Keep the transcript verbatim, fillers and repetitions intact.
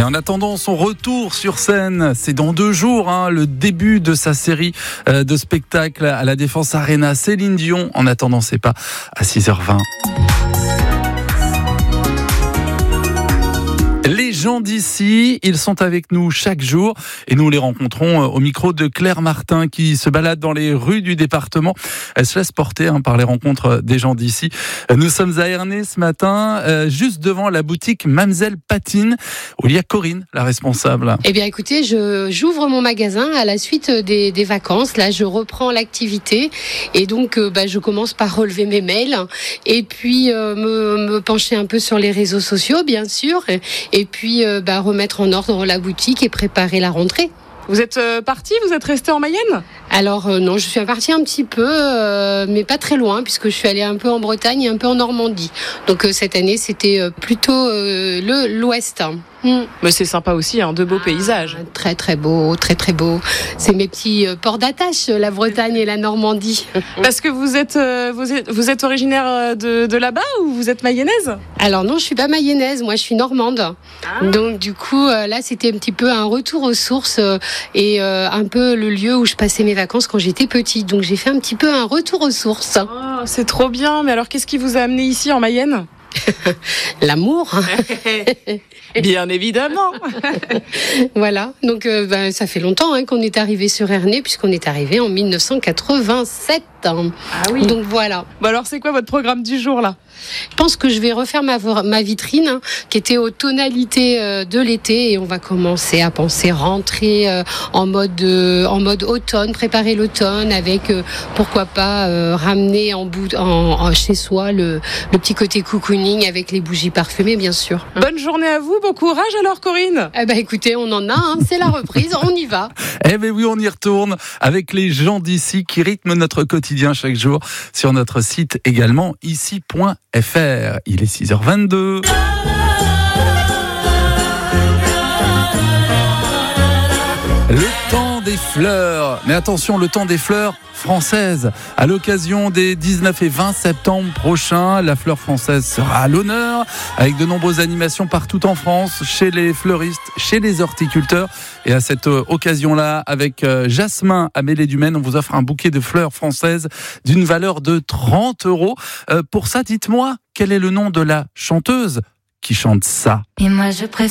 en attendant son retour sur scène, c'est dans deux jours, hein, le début de sa série euh, de spectacles à la Défense Arena. Céline Dion, en attendant, c'est pas à six heures vingt. Les gens d'ici, ils sont avec nous chaque jour et nous les rencontrons au micro de Claire Martin qui se balade dans les rues du département. Elle se laisse porter hein, par les rencontres des gens d'ici. Nous sommes à Ernée ce matin, euh, juste devant la boutique Mamselle Patine, où il y a Corinne, la responsable. Eh bien écoutez, je, j'ouvre mon magasin à la suite des, des vacances. Là, je reprends l'activité et donc euh, bah, je commence par relever mes mails et puis euh, me, me pencher un peu sur les réseaux sociaux, bien sûr. Et, et puis euh, bah, remettre en ordre la boutique et préparer la rentrée. Vous êtes euh, parti, vous êtes resté en Mayenne ? Alors euh, non, je suis partie un petit peu, euh, mais pas très loin, puisque je suis allée un peu en Bretagne et un peu en Normandie. Donc euh, cette année, c'était euh, plutôt euh, le, l'Ouest. Mmh. Mais c'est sympa aussi, hein, de beaux paysages. Ah, très très beau, très très beau. C'est mes petits euh, ports d'attache, la Bretagne et la Normandie. Parce que vous êtes, euh, vous êtes, vous êtes originaire de, de là-bas ou vous êtes mayonnaise ? Alors non, je suis pas mayonnaise, moi je suis normande. Ah. Donc du coup, euh, là c'était un petit peu un retour aux sources euh, et euh, un peu le lieu où je passais mes vacances quand j'étais petite. Donc j'ai fait un petit peu un retour aux sources. Oh, c'est trop bien, mais alors qu'est-ce qui vous a amené ici en Mayenne ? L'amour. Bien évidemment. Voilà, donc euh, ben, ça fait longtemps hein, qu'on est arrivé sur Ernée, puisqu'on est arrivé en dix-neuf cent quatre-vingt-sept. Ah oui. Donc voilà. Bon alors c'est quoi votre programme du jour là ? Je pense que je vais refaire ma, ma vitrine hein, qui était aux tonalités euh, de l'été et on va commencer à penser rentrer euh, en mode euh, en mode automne, préparer l'automne avec euh, pourquoi pas euh, ramener en bout en, en chez soi le, le petit côté cocooning avec les bougies parfumées bien sûr. Bonne journée à vous, bon courage alors Corinne. Eh ben écoutez, on en a, hein, c'est la reprise, on y va. Eh ben oui, on y retourne avec les gens d'ici qui rythment notre quotidien chaque jour sur notre site également ici point f r. Il est six heures vingt-deux. Le temps des fleurs. Mais attention, le temps des fleurs françaises. À l'occasion des dix-neuf et vingt septembre prochains, la fleur française sera à l'honneur avec de nombreuses animations partout en France, chez les fleuristes, chez les horticulteurs. Et à cette occasion-là, avec Jasmin à Mêlée-du-Maine, on vous offre un bouquet de fleurs françaises d'une valeur de trente euros. Euh, pour ça, dites-moi, quel est le nom de la chanteuse qui chante ça ? Et moi, je préfère